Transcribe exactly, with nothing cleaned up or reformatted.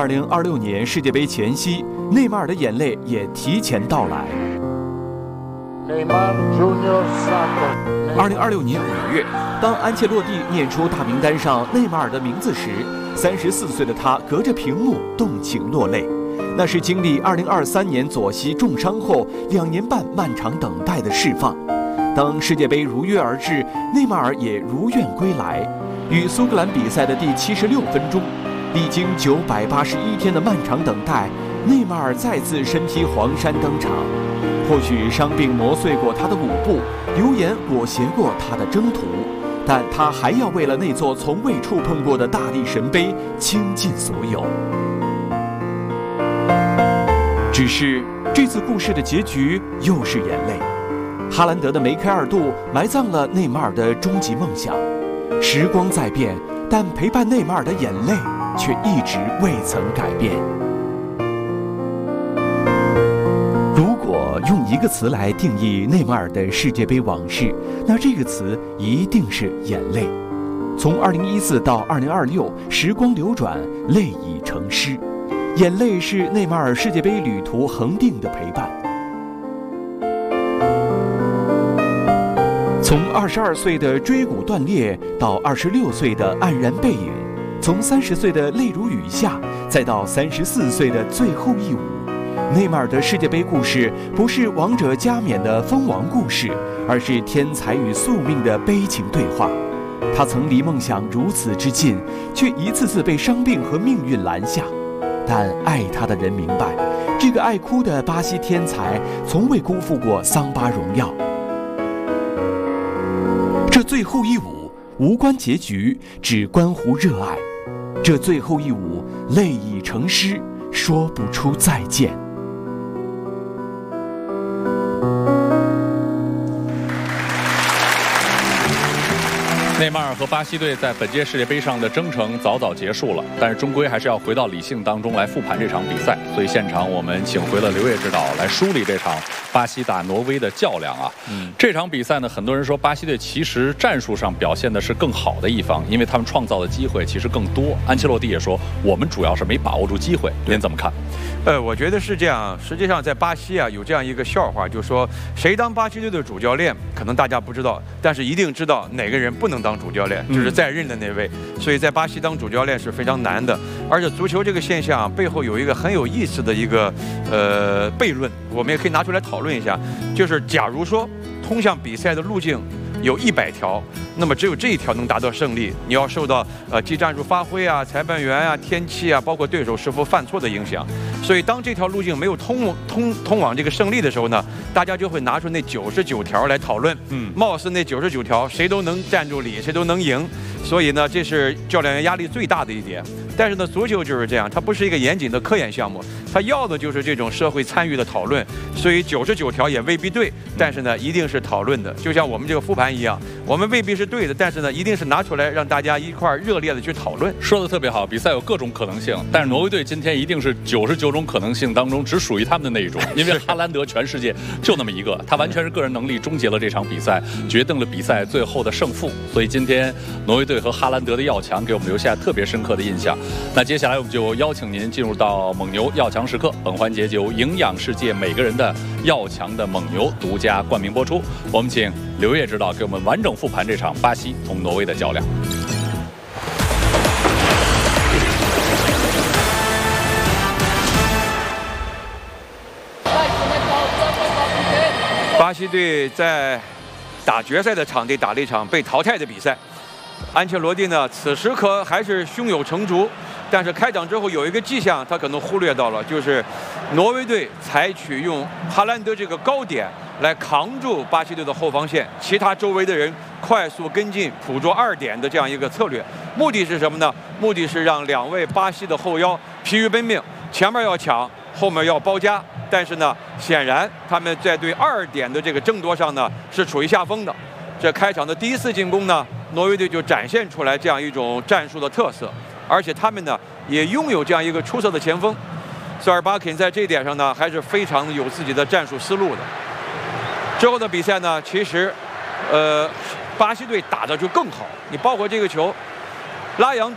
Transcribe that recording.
零二六年世界杯前夕，内马尔的眼泪也提前到来。二零二六年五月，当安切洛蒂念出大名单上内马尔的名字时，三十四岁的他隔着屏幕动情落泪。那是经历二零二三年左膝重伤后两年半漫长等待的释放。当世界杯如约而至，内马尔也如愿归来。与苏格兰比赛的第七十六分钟，历经九百八十一天的漫长等待，内马尔再次身披黄衫登场。或许伤病磨碎过他的舞步，流言裹挟过他的征途，但他还要为了那座从未触碰过的大力神杯倾尽所有。只是这次故事的结局又是眼泪。哈兰德的梅开二度埋葬了内马尔的终极梦想。时光在变，但陪伴内马尔的眼泪却一直未曾改变。如果用一个词来定义内马尔的世界杯往事，那这个词一定是眼泪。从二零一四到二零二六，时光流转，泪已成诗。眼泪是内马尔世界杯旅途恒定的陪伴。从二十二岁的椎骨断裂到二十六岁的黯然背影，从三十岁的泪如雨下，再到三十四岁的最后一舞，内马尔的世界杯故事不是王者加冕的封王故事，而是天才与宿命的悲情对话。他曾离梦想如此之近，却一次次被伤病和命运拦下。但爱他的人明白，这个爱哭的巴西天才从未辜负过桑巴荣耀。这最后一舞无关结局，只关乎热爱。这最后一舞泪已成诗，说不出再见。 内马尔和巴西队在本届世界杯上的征程早早结束了，但是终归还是要回到理性当中来复盘这场比赛。所以现场我们请回了刘烨指导来梳理这场巴西打挪威的较量啊。嗯，这场比赛呢，很多人说巴西队其实战术上表现的是更好的一方，因为他们创造的机会其实更多。安切洛蒂也说，我们主要是没把握住机会。您怎么看？ 呃，我觉得是这样。实际上在巴西啊，有这样一个笑话，就是说谁当巴西队的主教练，可能大家不知道，但是一定知道哪个人不能当主教练，就是在任的那位。所以在巴西当主教练是非常难的。而且足球这个现象背后有一个很有意思的一个呃悖论，我们也可以拿出来讨论一下。就是假如说通向比赛的路径有一百条，那么只有这一条能达到胜利。你要受到呃技战术发挥啊、裁判员啊、天气啊，包括对手是否犯错的影响。所以当这条路径没有通通通往这个胜利的时候呢，大家就会拿出那九十九条来讨论。嗯，貌似那九十九条谁都能站住理，谁都能赢。所以呢，这是教练员压力最大的一点。但是呢，足球就是这样，它不是一个严谨的科研项目，它要的就是这种社会参与的讨论。所以九十九条也未必对，但是呢，一定是讨论的。就像我们这个复盘一样，我们未必是对的，但是呢，一定是拿出来让大家一块热烈的去讨论。 说的特别好，比赛有各种可能性，但是挪威队今天一定是九十九种可能性当中只属于他们的那一种，因为哈兰德全世界就那么一个，他完全是个人能力终结了这场比赛，决定了比赛最后的胜负。所以今天挪威队和哈兰德的要强给我们留下特别深刻的印象。那接下来我们就邀请您进入到蒙牛要强时刻，本环节就由营养世界每个人的要强的蒙牛独家冠名播出。我们请刘烨指导给我们完整复盘这场巴西同挪威的较量。 巴西队在打决赛的场地打了一场被淘汰的比赛。安切洛蒂呢，此时可还是胸有成竹，但是开场之后有一个迹象，他可能忽略到了，就是挪威队采取用哈兰德这个高点来扛住巴西队的后防线，其他周围的人快速跟进，捕捉二点的这样一个策略。目的是什么呢？目的是让两位巴西的后腰疲于奔命，前面要抢，后面要包夹。但是呢，显然他们在对二点的这个争夺上呢是处于下风的。这开场的第一次进攻呢，挪威队就展现出来这样一种战术的特色，而且他们呢也拥有这样一个出色的前锋。塞尔巴肯在这一点上呢还是非常有自己的战术思路的。之后的比赛呢，其实，呃，巴西队打的就更好。你包括这个球，拉扬